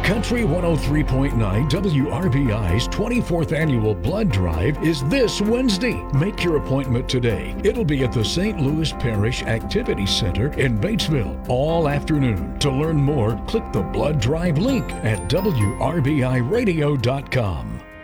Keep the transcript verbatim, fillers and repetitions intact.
Country one oh three point nine W R B I's twenty-fourth Annual Blood Drive is this Wednesday. Make your appointment today. It'll be at the Saint Louis Parish Activity Center in Batesville all afternoon. To learn more, click the Blood Drive link at W R B I radio dot com.